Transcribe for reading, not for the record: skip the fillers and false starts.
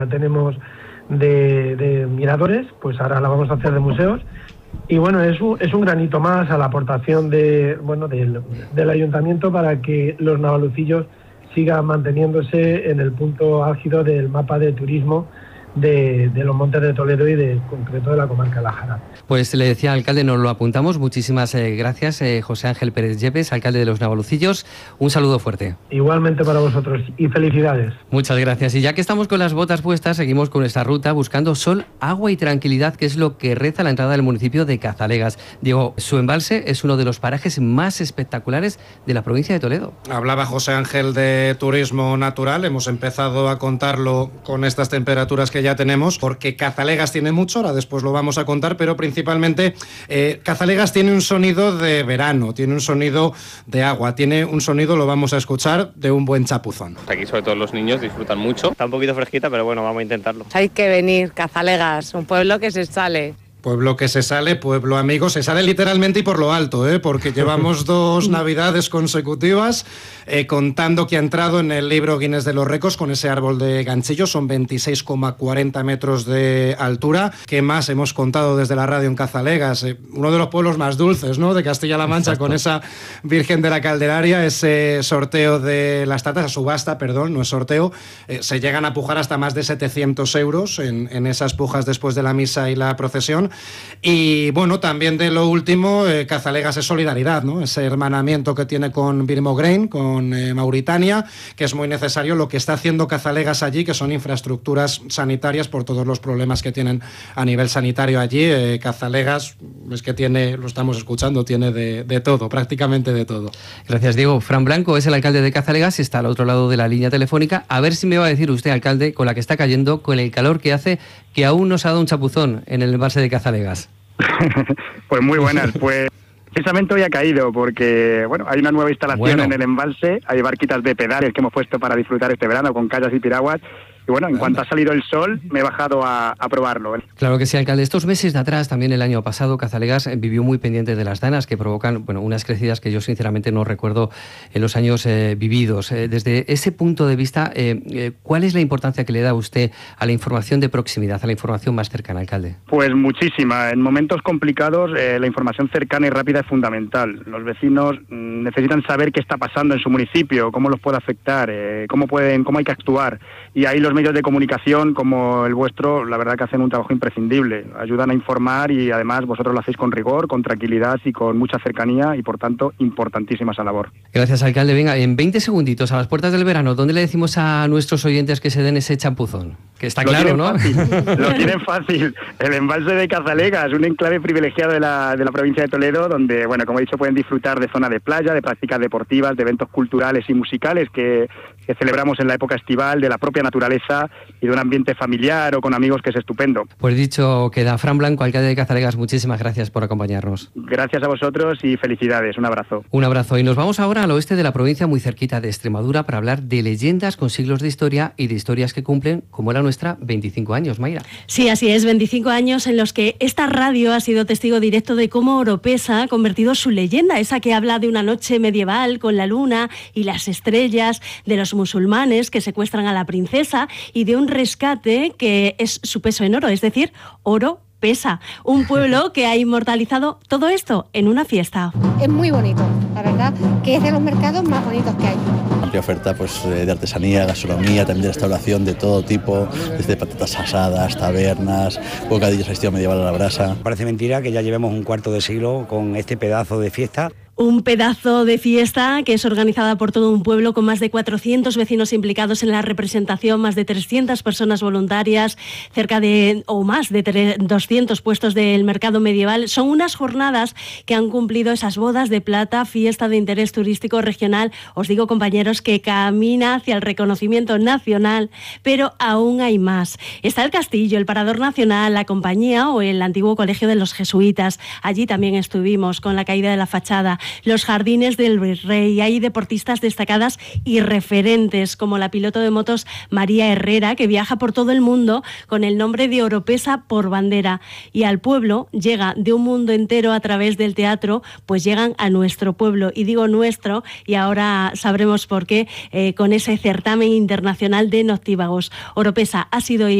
tenemos de miradores, pues ahora la vamos a hacer de museos. Y bueno, es un granito más a la aportación del ayuntamiento para que los navalucillos sigan manteniéndose en el punto álgido del mapa de turismo de los Montes de Toledo y de concreto de la comarca de la Jara. Pues le decía al alcalde, nos lo apuntamos. Muchísimas gracias, José Ángel Pérez Yepes, alcalde de los Navalucillos. Un saludo fuerte. Igualmente para vosotros y felicidades. Muchas gracias. Y ya que estamos con las botas puestas, seguimos con esta ruta buscando sol, agua y tranquilidad, que es lo que reza la entrada del municipio de Cazalegas. Diego, su embalse es uno de los parajes más espectaculares de la provincia de Toledo. Hablaba José Ángel de turismo natural. Hemos empezado a contarlo con estas temperaturas que ya tenemos, porque Cazalegas tiene mucho, ahora después lo vamos a contar, pero principalmente Cazalegas tiene un sonido de verano, tiene un sonido de agua, tiene un sonido, lo vamos a escuchar, de un buen chapuzón. Aquí sobre todo los niños disfrutan mucho. Está un poquito fresquita, pero bueno, vamos a intentarlo. Hay que venir, Cazalegas, un pueblo que se sale. Pueblo que se sale, pueblo amigo, se sale literalmente y por lo alto, porque llevamos 2 navidades consecutivas contando que ha entrado en el libro Guinness de los récords con ese árbol de ganchillo, son 26,40 metros de altura. ¿Qué más hemos contado desde la radio en Cazalegas? Uno de los pueblos más dulces, ¿no?, de Castilla-La Mancha. Exacto. Con esa Virgen de la Calderaria, ese sorteo de las tartas, a subasta, perdón, no es sorteo, se llegan a pujar hasta más de 700 euros en esas pujas después de la misa y la procesión. Y bueno, también de lo último, Cazalegas es solidaridad, ¿no? Ese hermanamiento que tiene con Birmograin, con Mauritania, que es muy necesario lo que está haciendo Cazalegas allí, que son infraestructuras sanitarias por todos los problemas que tienen a nivel sanitario allí. Cazalegas es que tiene, lo estamos escuchando, tiene de todo, prácticamente de todo. Gracias, Diego. Fran Blanco es el alcalde de Cazalegas y está al otro lado de la línea telefónica. A ver si me va a decir usted, alcalde, con la que está cayendo, con el calor que hace, que aún nos ha dado un chapuzón en el embalse de Cazalegas. Pues muy buenas, pues precisamente hoy ha caído porque, bueno, hay una nueva instalación en el embalse, hay barquitas de pedales que hemos puesto para disfrutar este verano con kayaks y piraguas. Y bueno, en cuanto ha salido el sol, me he bajado a probarlo. Claro que sí, alcalde. Estos meses de atrás, también el año pasado, Cazalegas vivió muy pendiente de las danas que provocan, bueno, unas crecidas que yo sinceramente no recuerdo en los años vividos. Desde ese punto de vista, ¿cuál es la importancia que le da usted a la información de proximidad, a la información más cercana, alcalde? Pues muchísima. En momentos complicados, la información cercana y rápida es fundamental. Los vecinos necesitan saber qué está pasando en su municipio, cómo los puede afectar, cómo hay que actuar. Y ahí los medios de comunicación como el vuestro, la verdad que hacen un trabajo imprescindible. Ayudan a informar y además vosotros lo hacéis con rigor, con tranquilidad y con mucha cercanía y por tanto importantísima esa labor. Gracias, alcalde. Venga, en 20 segunditos, a las puertas del verano, ¿dónde le decimos a nuestros oyentes que se den ese champuzón? Que está claro, ¿no? Lo tienen fácil. El embalse de Cazalegas, un enclave privilegiado de la provincia de Toledo, donde, bueno, como he dicho, pueden disfrutar de zona de playa, de prácticas deportivas, de eventos culturales y musicales que celebramos en la época estival, de la propia naturaleza y de un ambiente familiar o con amigos que es estupendo. Pues dicho queda. Fran Blanco, alcalde de Cazalegas, muchísimas gracias por acompañarnos. Gracias a vosotros y felicidades. Un abrazo. Un abrazo. Y nos vamos ahora al oeste de la provincia, muy cerquita de Extremadura, para hablar de leyendas con siglos de historia y de historias que cumplen, como la nuestra, 25 años, Mayra. Sí, así es, 25 años en los que esta radio ha sido testigo directo de cómo Oropesa ha convertido su leyenda, esa que habla de una noche medieval con la luna y las estrellas, de los musulmanes que secuestran a la princesa y de un rescate que es su peso en oro, es decir, Oropesa, un pueblo que ha inmortalizado todo esto en una fiesta. Es muy bonito, la verdad, que es de los mercados más bonitos que hay. Amplia oferta pues, de artesanía, gastronomía, también de restauración de todo tipo, desde patatas asadas, tabernas, bocadillos a estilo medieval a la brasa. Parece mentira que ya llevemos un cuarto de siglo con este pedazo de fiesta. Un pedazo de fiesta que es organizada por todo un pueblo con más de 400 vecinos implicados en la representación, más de 300 personas voluntarias, cerca de o más de 200 puestos del mercado medieval. Son unas jornadas que han cumplido esas bodas de plata, fiesta de interés turístico regional. Os digo, compañeros, que camina hacia el reconocimiento nacional, pero aún hay más. Está el castillo, el Parador Nacional, la compañía o el antiguo colegio de los jesuitas. Allí también estuvimos con la caída de la fachada. los jardines del Virrey. Hay deportistas destacadas y referentes, como la piloto de motos María Herrera, que viaja por todo el mundo con el nombre de Oropesa por bandera. Y al pueblo llega de un mundo entero a través del teatro, pues llegan a nuestro pueblo. Y digo nuestro, y ahora sabremos por qué, con ese certamen internacional de noctívagos. Oropesa ha sido